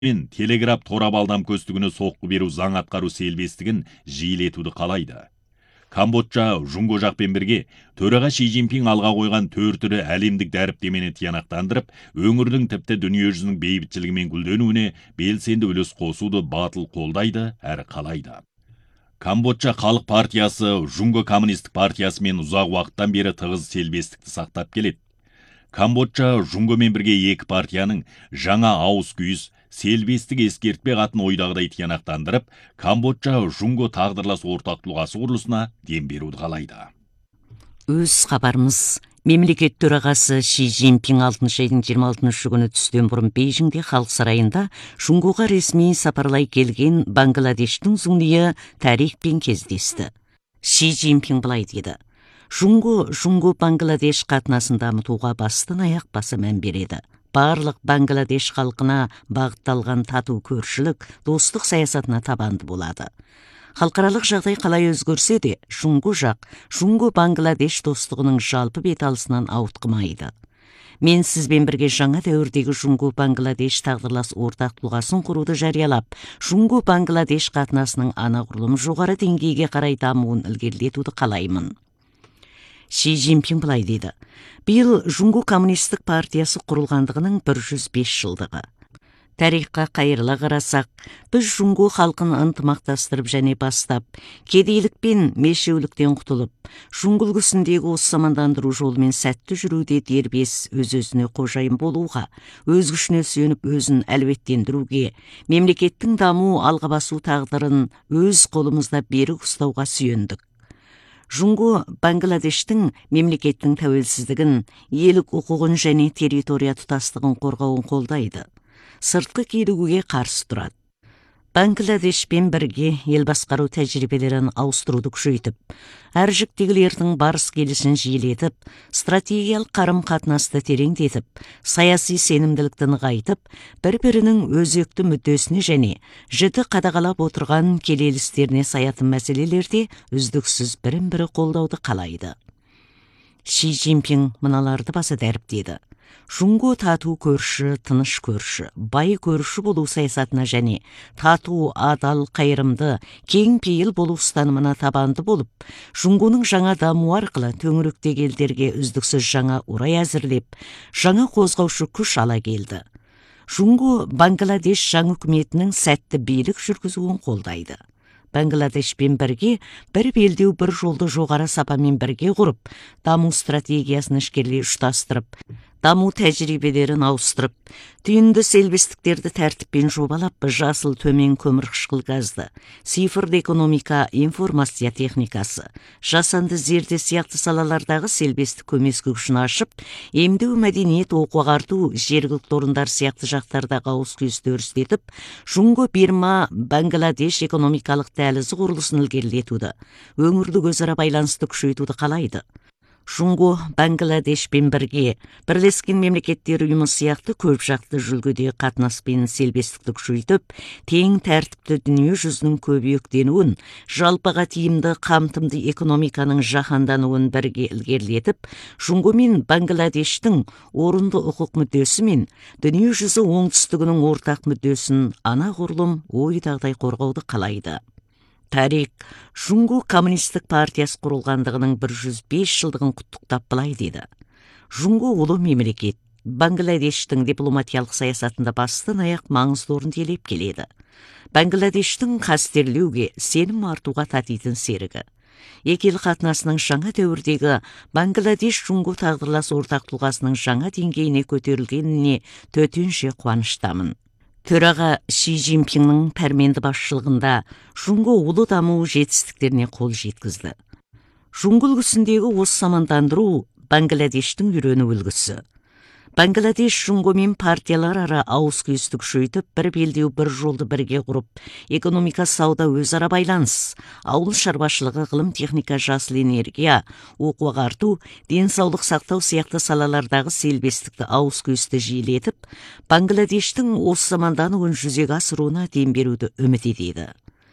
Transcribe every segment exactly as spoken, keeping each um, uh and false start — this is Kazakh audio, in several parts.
мен телеграф торап алдам көстігіні соққы беру заң атқару селбестігін жиілетуді қалайды. Камбоджа Жунго жақпен бірге төраға Ши Цзиньпин алға қойған төртірі әлемдік дәріптемені тиянақтандырып, өңірдің тіпті дүниежүзінің бейбітшілігі мен гүлденуіне белсенді үлес қосуды батыл қолдайды әрі қалайды. Камбоджа халық партиясы Жунго коммунистік партиясымен ұзақ уақыттан бері тығыз селбестікті сақтап келеді. Камбоджа Жунгомен бірге екі партияның жаңа ауыз күйіс селбестік ескертпе қатын ойдағыдай тиянақтандырып, Камбоджа Жунго тағдырлас ортақ тұлғасы құрылысына дем беруді қалайды. Өз хабарымыз. Мемлекет төрағасы Ши Цзиньпин алтыншы айдың жиырма алтыншы күні түстен бұрын Бейжіңде халық сарайында Жунгоға ресми сапарлай келген Бангладештің зұңлиы Тарикпен кездесті. Ши Цзиньпин былай деді: Жунго Жунго Бангладеш қатынасын дамытуға бастан аяқ баса мән береді. Барлық Бангладеш халқына бағытталған тату көршілік, достық саясатына табанды болады. Халықаралық жағдай қалай өзгерсе де, Жунго жақ Жунго Бангладеш достығының жалпы беталысынан ауытқымайды. Мен сізбен бірге жаңа дәуірдегі Жунго Бангладеш тағдырлас ортақ тұлғасын құруды жариялап, Жунго Бангладеш қатынасының анағұрлым жоғары деңгейге қарай дамуын ілгерілетуді қалаймын. Ши Цзиньпин былай дейді: биыл Жунго коммунистік партиясы құрылғандығының бір жүз бес жылдығы. Тарихқа қайырыла қарасақ, біз Жунго халқын ынтымақтастырып және бастап, кедейлік пен мешеуліктен құтылып, Жунго үлгісіндегі осы замандандыру жолымен сәтті жүруде дербес өз-өзіне қожайын болуға, өз күшіне сүйеніп өзін әлеуеттендіруге, мемлекеттің даму алға басу тағдырын өз қолымызда берік ұстауға сүйендік. Жунго Бангладештің мемлекеттің тәуелсіздігін, елік құқығын және территория тұтастығын қорғауын қолдайды. Сыртқы килігуге қарсы тұрады. Бангладешпен бірге ел басқару тәжірибелерін ауыстыруды күшейтіп, әр жіктегілердің барыс келісін жиілетіп, стратегиялық қарым-қатынасты тереңдетіп, саяси сенімділікті нығайтып, бір-бірінің өзекті мүддесіне және жіті қадағалап отырған келелістеріне саятын мәселелерде үздіксіз бірін-бірі қолдауды қалайды. Ши Цзиньпин мыналарды баса дәріптеді: Жунго тату көрші, тыныш көрші, бай көрші болу саясатына және тату, адал, қайырымды, кең пейіл болу ұстанымына табанды болып, Жунгоның жаңа даму арқылы төңіректегі елдерге үздіксіз жаңа орай әзірлеп, жаңа қозғаушы күш ала келді. Жунго Бангладеш жаңа үкіметінің сәтті билік жүргізуін қолдайды. Бангладешпен бірге бір белдеу бір жолды жоғары сапамен бірге құрып, даму стратегиясын ішкерлей ұштастырып, даму тәжірибелерін ауыстырып, түйінді селбестіктерді тәртіппен жобалап, жасыл төмен көмірқышқыл газды, цифрлы экономика, информация техникасы, жасанды зерде сияқты салалардағы селбестік көмескі күшін ашып, емдеу, мәдениет, оқу-ағарту, жергілікті орындар сияқты жақтардағы ауыз күйісті өрістетіп, Жунго Бирма Бангладеш экономикалық дәлізі құрылысын ілгерілетуді, өңірлік өзара байланысты күшейтуді қалайды. Жунго Бангладешпен бірге Бірлескен Мемлекеттер ұйымы сияқты көп жақты жүлгіде қатынаспен селбестікті күшейтіп, тең тәртіпті дүние жүзінің көбейіктенуін, жалпыға тиімді қамтымды экономиканың жаһандануын бірге ілгерілетіп, Жунго мен Бангладештің орынды құқық мүддесі мен дүние жүзі оңтүстігінің ортақ мүддесін анағұрлым ойдағыдай қорғауды қалайды. Тарик Жунго коммунистік партиясы құрылғандығының бір жүз бес жылдығын құттықтап былай деді: Жунго ұлы мемлекет, Бангладештің дипломатиялық саясатында бастан аяқ маңызды орын иелеп келеді. Бангладештің қастерлеуге, сенім артуға татитын серігі. Екі ел қатынасының жаңа дәуірдегі Бангладеш Жунго тағдырлас ортақ тұлғасының жаңа деңгейіне көтерілгеніне төтенше қуаныштамын. Төраға Ши Цзиньпиннің пәрменді басшылығында Жунго ұлы даму жетістіктеріне қол жеткізді. Жунго үлгісіндегі осы замандандыру Бангладештің үйрену үлгісі. Бангладеш Жунгомен партиялар ара ауыз күйісті күшейтіп, бір белдеу бір жолды бірге құрып, экономика, сауда, өзара байланыс, ауыл шаруашылығы, ғылым, техника, жасыл энергия, оқу-ағарту, денсаулық сақтау сияқты салалардағы селбестікті ауыз күйісті жиілетіп, Бангладештің осы замандануын жүзеге асыруына дем беруді үміт етеді.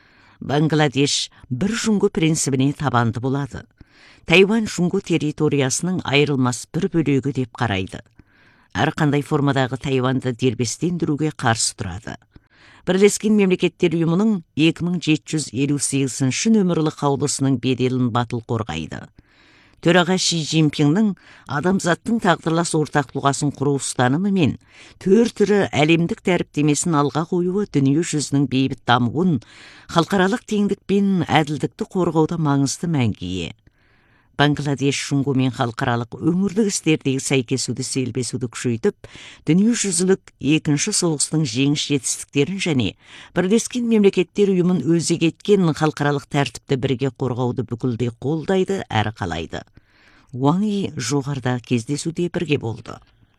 Бангладеш бір Жунго принцибіне табанды болады. Тайвань Жунго территориясының айырылмас бір бөлігі деп қарайды. Әрқандай формадағы Тайваньды дербестендіруге қарсы тұрады. Бірлескен Мемлекеттер Ұйымының эки миң жети жүз элүү сегизинчи нөмірлі қаулысының беделін батыл қорғайды. Төраға Ши Цзиньпиннің адамзаттың тағдырлас ортақ тұлғасын құру ұстанымы мен төр түрі әлемдік дәріптемесін алға қоюы дүние жүзінің бейбіт дамуын, халықаралық теңдік пен әділдікті қорғауда маңызды мәнге ие. Бангладеш Жунгомен халықаралық өңірлік істердегі сәйкесуді селбесуді күшейтіп, дүние жүзілік екінші соғыстың жеңіс жетістіктерін және Бірлескен Мемлекеттер Ұйымын өзек еткен халықаралық тәртіпті бірге қорғауды бүкілдей қолдайды әрі қалайды. Уаң Yi жоғарда кездесуде бірге болды.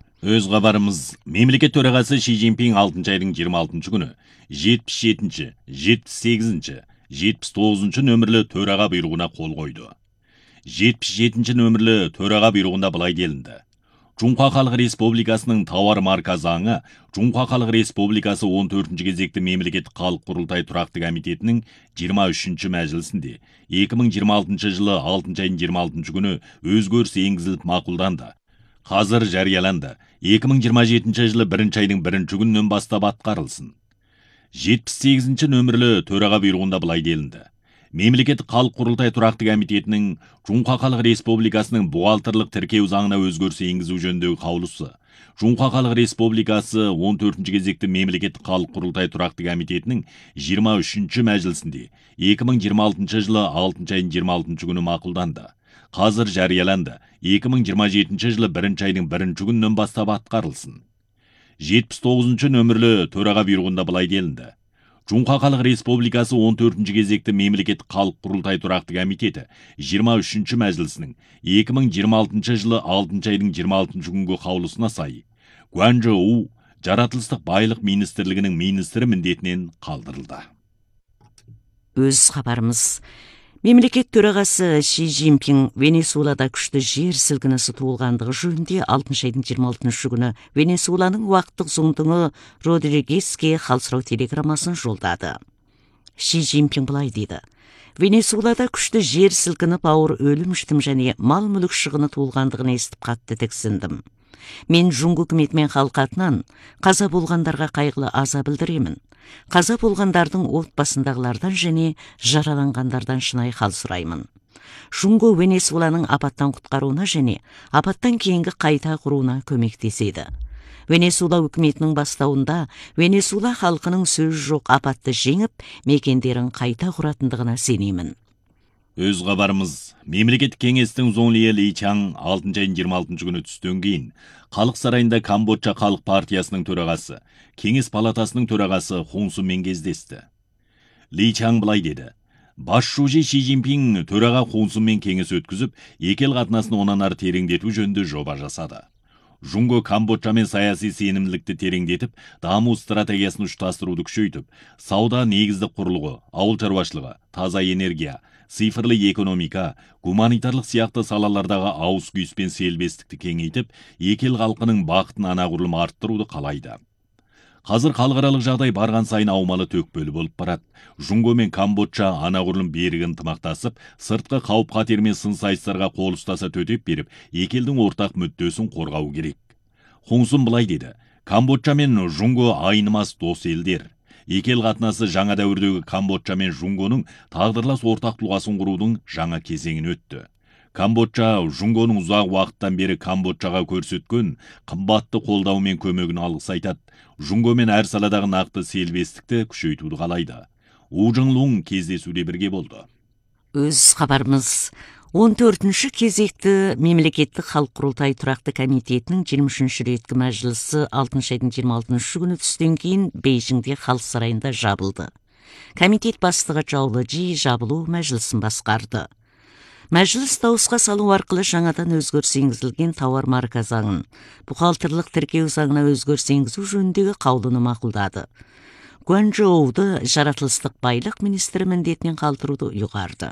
Өз хабарымыз, мемлекет төрағасы Ши Цзиньпин алтыншы айдың жиырма алтыншы күні жетпіс жетінші, жетпіс сегізінші, жетпіс тоғызыншы нөмірлі төраға бұйрығына қол қойды. жетпіс жетінші нөмірлі төраға бұйрығында былай делінді. Жоңқа Халық Республикасының тауар марка заңы Жоңқа Халық Республикасы он төртінші кезекті мемлекеттік халық құрылтай тұрақты комитетінің жиырма үшінші мәжілісінде екі мың жиырма алтыншы жылы алтыншы айдың жиырма алтыншы күні өзгеріс енгізіліп мақұлданды. Қазір жарияланды. екі мың жиырма жетінші жылы бірінші айдың бірінші күнінен бастап атқарылсын. жетпіс сегізінші нөмірлі төраға бұйрығында былай делінді. Мемлекеттік халық құрылтай тұрақты комитетінің Жоңқа Халық Республикасының бухгалтерлік тіркеу заңына өзгеріс енгізу жөніндегі қаулысы Жоңқа Халық Республикасы он төртінші кезекті мемлекеттік халық құрылтай тұрақты комитетінің жиырма үшінші мәжілісінде екі мың жиырма алтыншы жылы алтыншы айдың жиырма алтыншы күні мақұлданды. Қазір жарияланды. екі мың жиырма жетінші жылы бірінші айдың бірінші күнінен бастап атқарылсын. жетпіс тоғызыншы нөмірлі төраға бұйрығында былай делінді. Жоңқа Халық Республикасы он төртінші кезекті мемлекеттік халық құрылтай тұрақты комитеті жиырма үшінші мәжілісінің екі мың жиырма алтыншы жылы алтыншы айдың жиырма алтыншы күнгі қаулысына сай Гуанчжоу жаратылыстық байлық министрлігінің министрі міндетінен қалдырылды. Өз хабарымыз. Мемлекет төрағасы Ши Цзиньпин Венесуэлада күшті жер сілкінісі туылғандығы жөнінде алтыншы айдың жиырма алтыншы күні Венесуэланың уақыттық зұңдыңы Родригеске халсырау телеграммасын жолдады. Ши Цзиньпин былай дейді. Венесуэлада күшті жер сілкініп ауыр өлім жітім және мал мүлік шығыны туылғандығын естіп қатты тіксіндім. Мен Жұңғы үкіметімен халық атынан қаза болғандарға қайғылы аза білдіремін. Қаза болғандардың отбасындағылардан және жараланғандардан шынайы хал сұраймын. Жұңғы Венесуэланың апаттан құтқаруына және апаттан кейінгі қайта құруына көмектеседі. Венесуэла үкіметінің бастауында Венесуэла халқының сөз жоқ апатты жеңіп, мекендерін қайта құратындығына сенемін. Өз хабарымыз, мемлекеттік кеңестің Зоңлие Ли Чаң алтыншы айдың жиырма алтыншы күні түстен кейін халық сарайында Камбоджа халық партиясының төрағасы, кеңес палатасының төрағасы Хон Сунмен кездесті. Ли Чаң былай деді. Бас шужи Ши Цзиньпин төраға Хон Сунмен кеңес өткізіп, екі ел қатынасын онан ары тереңдету жөнінде жоба жасады. Жұңго Камбоджамен саяси сенімділікті тереңдетіп, даму стратегиясын ұштастыруды күшейтіп, сауда негізді құрылғы, ауыл шаруашылығы, таза энергия, цифрлы экономика, гуманитарлық сияқты салалардағы ауыз күйіс пен селбестікті кеңейтіп, екі ел халқының бақытын анағұрлым арттыруды қалайды. Қазір халықаралық жағдай барған сайын аумалы төкпелі болып барады. Жұңго мен Камбоджа анағұрлым берік ынтымақтасып, сыртқы қауіп қатер мен сын сайыстарға қол ұстаса төтеп беріп, екі елдің ортақ мүддесін қорғау керек. Хон Сун былай деді. Камбоджа мен Жұңго айнымас дос елдер. Екі ел қатынасы жаңа дәуірдегі Камбоджа мен Жұңгоның тағдырлас ортақ тұлғасын құрудың жаңа кезеңін өтті. Камбоджа Жұңгоның ұзақ уақыттан бері Камбоджаға көрсеткен қымбатты қолдау мен көмегін алғыс айтады. Жұңго мен әр саладағы нақты селбестікті күшейтуді қалайды. У Жыңлун кездесуде бірге болды. Өз хабарымыз. он төртінші кезекті мемлекеттік халық құрылтай тұрақты комитетінің жиырма үшінші реткі мәжілісі алтыншы айдың жиырма алтыншы күні түстен кейін Бейжіңде халық сарайында жабылды. Комитет бастығы Чжао Лежи жабылу мәжілісін басқарды. Мәжіліс дауысқа салу арқылы жаңадан өзгеріс енгізілген тауар марка заңын, бухгалтерлік тіркеу заңына өзгеріс енгізу жөніндегі қаулыны мақұлдады. Гуанчжоуды жаратылыстық байлық министрі міндетінен қалдыруды ұйғарды.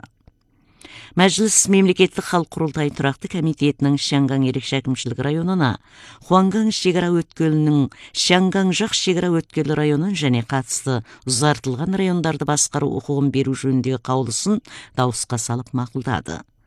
Мәжіліс мемлекеттік халық құрылтай тұрақты комитетінің Шанган ерекше әкімшілік районына, Хуанган шекара өткелінің Шанган жақ шекара өткелі районын және қатысты ұзартылған райондарды басқару құқығын беру жөніндегі қаулысын дауысқа салып мақұлдады.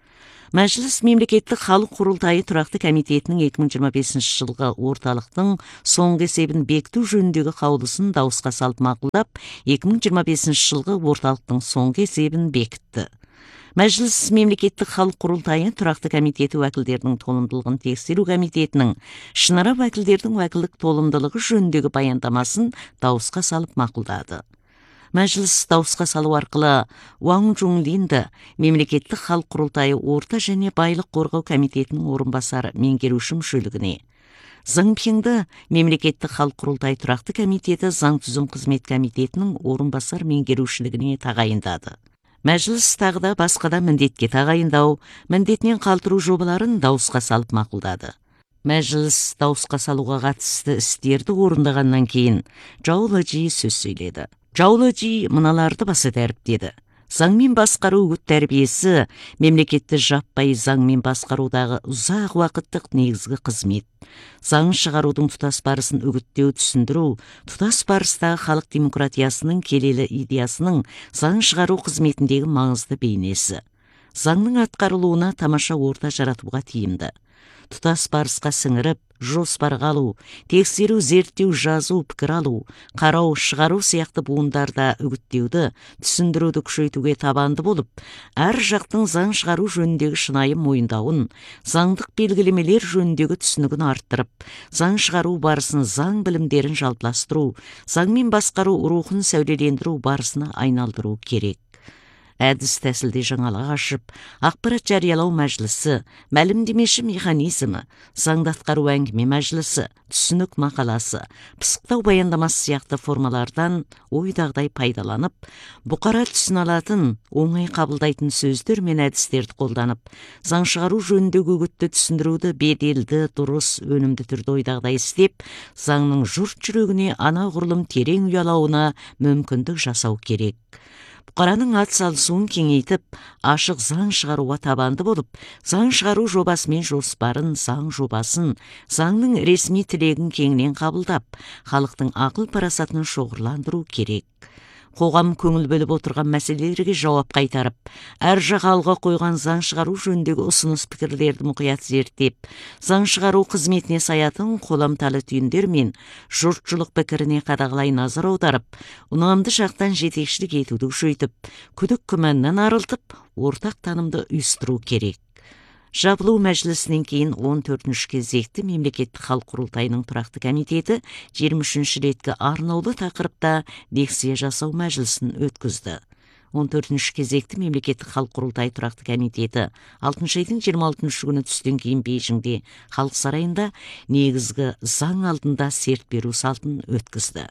Мәжіліс мемлекеттік халық құрылтайы тұрақты комитетінің екі мың жиырма бесінші жылғы орталықтың соңғы есебін бекіту жөніндегі қаулысын дауысқа салып мақұлдап, екі мың жиырма бесінші жылғы орталықтың соңғы есебін бекітті. Мәжіліс мемлекеттік халық құрылтайы тұрақты комитеті уәкілдерінің толымдылығын тексеру комитетінің шынара уәкілдердің уәкілдік толымдылығы жөніндегі баяндамасын дауысқа салып мақұлдады. Мәжіліс дауысқа салу арқылы Уаң Чжунлинді мемлекеттік халық құрылтайы орта және байлық қорғау комитетінің орынбасары меңгеруші мүшелігіне, Заң Пхеңді мемлекеттік халық құрылтайы тұрақты комитеті заң түзім қызмет комитетінің орынбасар меңгерушілігіне тағайындады. Мәжіліс тағы да басқа да міндетке тағайындау, міндетінен қалтыру жобаларын дауысқа салып мақұлдады. Мәжіліс дауысқа салуға қатысты істерді орындағаннан кейін Чжао Лэжи сөз сөйледі. Чжао Лэжи мыналарды баса дәріптеді. Заңмен басқару үгіт тәрбиесі мемлекетті жаппай заңмен басқарудағы ұзақ уақыттық негізгі қызмет. Заң шығарудың тұтас барысын үгіттеу түсіндіру, тұтас барыстағы халық демократиясының келелі идеясының заң шығару қызметіндегі маңызды бейнесі. Заңның атқарылуына тамаша орта жаратуға тиімді. Тұтас барысқа сіңіріп, жоспарға алу, тексеру, зерттеу, жазу, пікір алу, қарау, шығару сияқты буындарда үгіттеуді, түсіндіруді күшейтуге табанды болып, әр жақтың заң шығару жөніндегі шынайы мойындауын, заңдық белгілемелер жөніндегі түсінігін арттырып, заң шығару барысын заң білімдерін жалпыластыру, заңмен басқару рухын сәулелендіру барысына айналдыру керек. Әдіс тәсілде жаңалық ашып, ақпарат жариялау мәжілісі, мәлімдемеші механизмі, заңды атқару әңгіме мәжілісі, түсінік мақаласы, пысықтау баяндамасы сияқты формалардан ойдағдай пайдаланып, бұқара түсін алатын, оңай қабылдайтын сөздер мен әдістерді қолданып, заң шығару жөніндегі үгітті түсіндіруді беделді, дұрыс, өнімді түрде ойдағдай істеп, заңның жұрт жүрегіне анағұрлым терең ұялауына мүмкіндік жасау керек. Бұқараның атсалысуын кеңейтіп, ашық заң шығаруға табанды болып, заң шығару жобасы мен жоспарын, заң жобасын, заңның ресми тілегін кеңінен қабылдап, халықтың ақыл парасатын шоғырландыру керек. Қоғам көңіл бөліп отырған мәселелерге жауап қайтарып, әр жақ алға қойған заң шығару жөніндегі ұсыныс пікірлерді мұқият зерттеп, заң шығару қызметіне саятын қоламталы түйіндер мен жұртшылық пікіріне қадағалай назар аударып, ұнамды жақтан жетекшілік етуді күшейтіп, күдік күмәннен арылтып, ортақ танымды ұйыстыру керек. Жабылу мәжілісінен кейін он төртінші кезекті мемлекеттік халық құрылтайының тұрақты комитеті жиырма үшінші реткі арнаулы тақырыпта лекция жасау мәжілісін өткізді. он төртінші кезекті мемлекеттік халық құрылтайы тұрақты комитеті алтыншы айдың жиырма алтыншы күні түстен кейін Бейжіңде халық сарайында негізгі заң алдында серт беру салтын өткізді.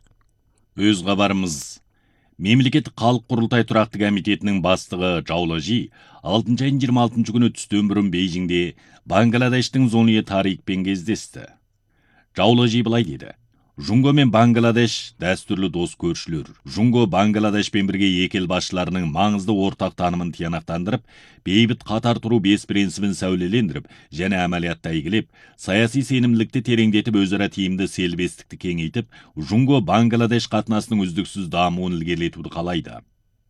Өз хабарымыз. Мемлекеттік халық құрылтай тұрақты комитетінің бастығы Чжао Лэжи алтыншы айдың жиырма алтыншы күні түстен бұрын Бейжіңде Бангладештің Зонле Тарикпен кездесті. Чжао Лэжи былай деді: Жунго мен Бангладеш дәстүрлі дос көршілер. Жунго Бангладешпен бірге екі ел басшыларының маңызды ортақ танымын тиянақтандырып, бейбіт қатар тұру бес принципін сәулелендіріп, және әмәлиятта игілеп, саяси сенімділікті тереңдетіп, өзара тиімді серіктестікті кеңейтіп, Жунго Бангладеш қатынасының үздіксіз дамуын ілгерілетуді қалайды.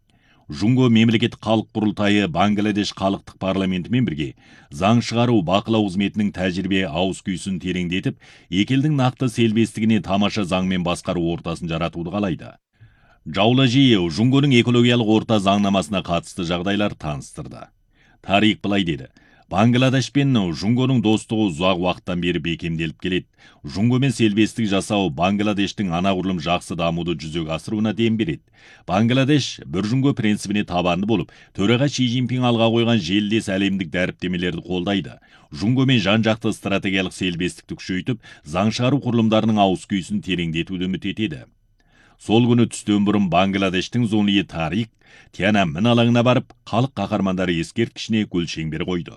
Жунго мемлекеттік халық құрылтайы Бангладеш халықтық парламентімен бірге заң шығару бақылау қызметінің тәжірибе ауыз күйсін тереңдетіп, екі елдің нақты серіктестігіне тамаша заңмен басқару ортасын жаратуды қалайды. Чжао Лэжи Жунгоның экологиялық орта заңнамасына қатысты жағдайлар таныстырды. Тарик былай деді: Бангладеш пен Жунгоның достығы ұзақ уақыттан бері бекемделіп келеді. Жунгомен серіктестік жасау Бангладештің анағұрлым жақсы дамуды жүзеге асыруына дем береді. Бангладеш бір Жунго принципіне табанды болып, төраға Ши Цзиньпин алға қойған желілес әлемдік дәріптемелерді қолдайды. Жунгомен жан-жақты стратегиялық серіктестікті күшейтіп, заң шығару құрылымдарының ауыз күйсін тереңдетуді үміт етеді. Сол күні түстен бұрын Бангладештің Зонле Тарик Тяньаньмин алаңына барып, халық қаһармандары ескерткішіне гүл шеңбер қойды.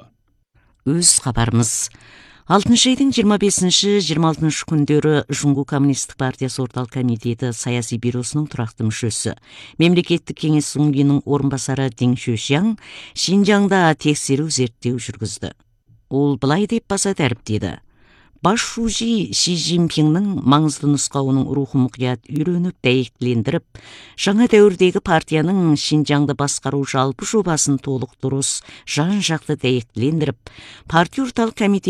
Өз хабарымыз. алтыншы айдың жиырма бесінші жиырма алтыншы күндері Жунгу Коммунистік партиясы орталық комитеті саяси бюросының тұрақты мүшесі, мемлекеттік кеңес Зунгинің орынбасары Дин Шуйшян Шинжаңда тексеру зерттеу жүргізді. Ол былай деп баса дәріптеді: Баш шужи Ши Цзиньпиннің маңызды нұсқауының рухы мұқият үйреніп, дәйектілендіріп, жаңа дәуірдегі партияның Шинжаңды басқару жалпы жобасын толық дұрыс, жан-жақты дәйектілендіріп, партия орталық комитет